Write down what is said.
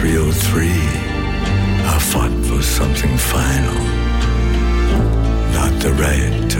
303, I fought for something final, not the right to